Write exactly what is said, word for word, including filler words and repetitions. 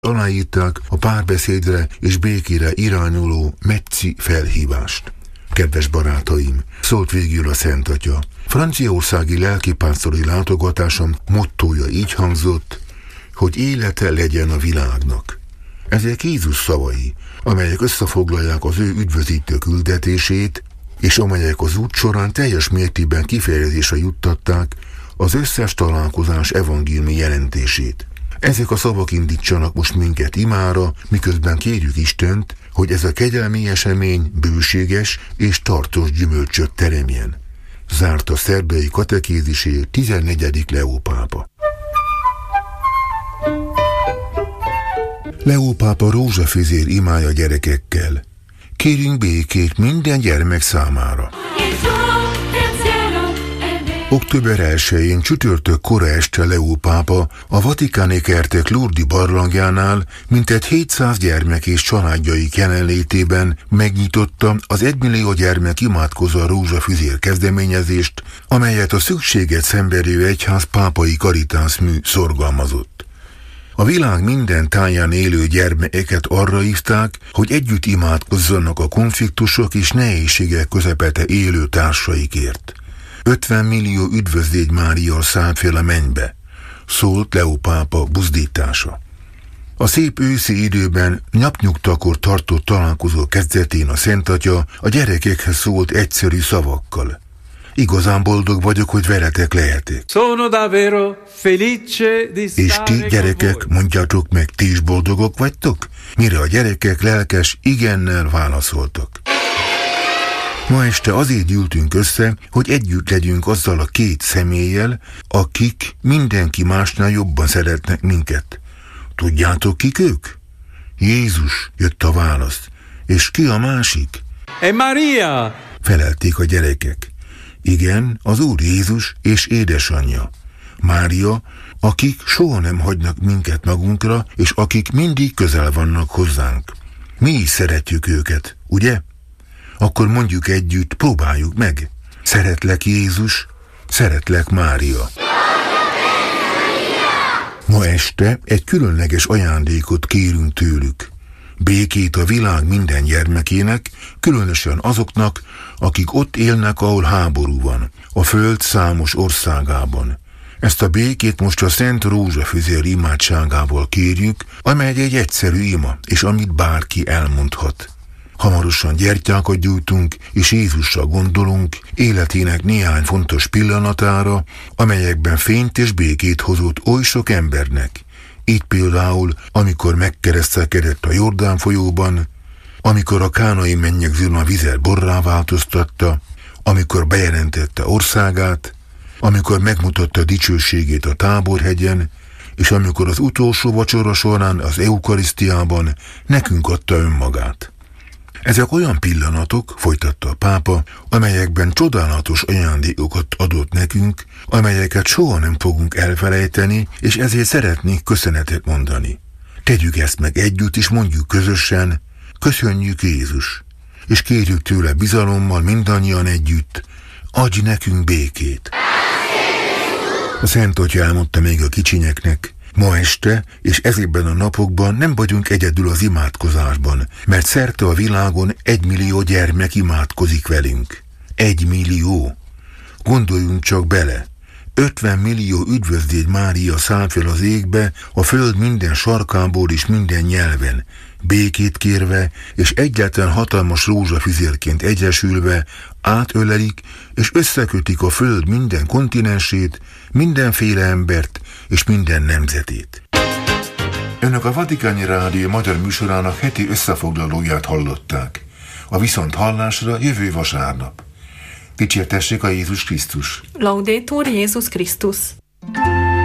aláírták a párbeszédre és békére irányuló Metzi felhívást. Kedves barátaim, szólt végül a Szent Atya. Franciaországi lelkipásztori látogatásom mottója így hangzott, hogy élete legyen a világnak. Ezek Jézus szavai, amelyek összefoglalják az ő üdvözítő küldetését, és amelyek az út során teljes mértékben kifejezésre juttatták az összes találkozás evangéliumi jelentését. Ezek a szavak indítsanak most minket imára, miközben kérjük Istent, hogy ez a kegyelmi esemény bőséges és tartós gyümölcsöt teremjen. Zárta szerbei katekézisét tizennegyedik Leó pápa. Leó pápa rózsafüzér imája gyerekekkel. Kérjünk békét minden gyermek számára. október elsején csütörtök kora este Leó pápa a vatikáni kertek Lourdes barlangjánál mintegy hétszáz gyermek és családjaik jelenlétében megnyitotta az egymillió gyermek imádkozó rózsafüzér kezdeményezést, amelyet a Szükséget Szenvedő Egyház pápai karitászmű szorgalmazott. A világ minden táján élő gyermekeket arra hívták, hogy együtt imádkozzanak a konfliktusok és nehézségek közepete élő társaikért. ötven millió üdvözlégy Mária szállt fel a mennybe, szólt Leó pápa buzdítása. A szép őszi időben napnyugtakor tartott találkozó kezdetén a Szent Atya a gyerekekhez szólt egyszerű szavakkal. Igazán boldog vagyok, hogy veletek lehetek. Sono davvero felice di stare. És ti, gyerekek, mondjátok meg, ti is boldogok vagytok? Mire a gyerekek lelkes igennel válaszoltak. Ma este azért gyűltünk össze, hogy együtt legyünk azzal a két személlyel, akik mindenki másnál jobban szeretnek minket. Tudjátok, kik ők? Jézus, jött a válasz. És ki a másik? E Maria! Felelték a gyerekek. Igen, az Úr Jézus és édesanyja, Mária, akik soha nem hagynak minket magunkra, és akik mindig közel vannak hozzánk. Mi is szeretjük őket, ugye? Akkor mondjuk együtt, próbáljuk meg. Szeretlek Jézus, szeretlek Mária. Ma este egy különleges ajándékot kérünk tőlük. Békét a világ minden gyermekének, különösen azoknak, akik ott élnek, ahol háború van, a föld számos országában. Ezt a békét most a Szent Rózsafüzér imádságával kérjük, amely egy egyszerű ima, és amit bárki elmondhat. Hamarosan gyertyákat gyújtunk, és Jézusra gondolunk, életének néhány fontos pillanatára, amelyekben fényt és békét hozott oly sok embernek. Így például, amikor megkeresztelkedett a Jordán folyóban, amikor a kánai mennyegzőn a vizet borrá változtatta, amikor bejelentette országát, amikor megmutatta dicsőségét a Táborhegyen, és amikor az utolsó vacsora során az eukarisztiában nekünk adta önmagát. Ezek olyan pillanatok, folytatta a pápa, amelyekben csodálatos ajándékokat adott nekünk, amelyeket soha nem fogunk elfelejteni, és ezért szeretnék köszönetet mondani. Tegyük ezt meg együtt, és mondjuk közösen, köszönjük Jézus, és kérjük tőle bizalommal mindannyian együtt, adj nekünk békét. A Szent Atya elmondta még a kicsinyeknek, ma este és ezekben a napokban nem vagyunk egyedül az imádkozásban, mert szerte a világon egymillió gyermek imádkozik velünk. Egymillió. Gondoljunk csak bele. ötven millió üdvözlégy Mária száll fel az égbe, a föld minden sarkából és minden nyelven, békét kérve, és egyáltalán hatalmas rózsafüzérként egyesülve átölelik és összekötik a föld minden kontinensét, mindenféle embert és minden nemzetét. Önök a Vatikáni Rádió magyar műsorának heti összefoglalóját hallották. A viszonthallásra jövő vasárnap. Dicsértessék a Jézus Krisztus! Laudetur Jézus Krisztus!